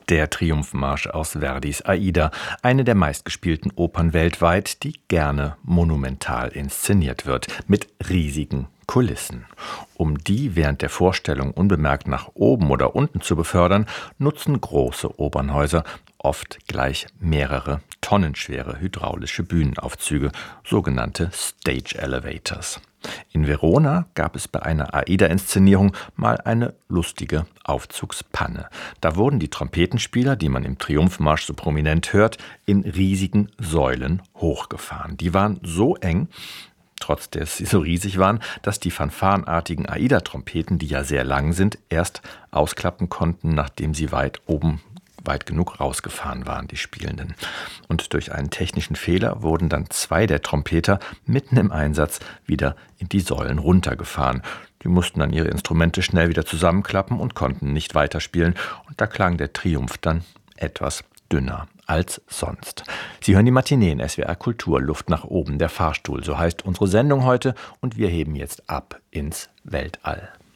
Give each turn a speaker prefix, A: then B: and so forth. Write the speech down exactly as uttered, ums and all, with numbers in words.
A: Der Triumphmarsch aus Verdis Aida, eine der meistgespielten Opern weltweit, die gerne monumental inszeniert wird, mit riesigen Kulissen. Um die während der Vorstellung unbemerkt nach oben oder unten zu befördern, nutzen große Opernhäuser oft gleich mehrere tonnenschwere hydraulische Bühnenaufzüge, sogenannte Stage Elevators. In Verona gab es bei einer Aida-Inszenierung mal eine lustige Aufzugspanne. Da wurden die Trompetenspieler, die man im Triumphmarsch so prominent hört, in riesigen Säulen hochgefahren. Die waren so eng, trotz dass sie so riesig waren, dass die fanfarenartigen Aida-Trompeten, die ja sehr lang sind, erst ausklappen konnten, nachdem sie weit oben weit genug rausgefahren waren, die Spielenden. Und durch einen technischen Fehler wurden dann zwei der Trompeter mitten im Einsatz wieder in die Säulen runtergefahren. Die mussten dann ihre Instrumente schnell wieder zusammenklappen und konnten nicht weiterspielen. Und da klang der Triumph dann etwas dünner als sonst. Sie hören die Matinee in S W R Kultur, Luft nach oben, der Fahrstuhl, so heißt unsere Sendung heute. Und wir heben jetzt ab ins Weltall.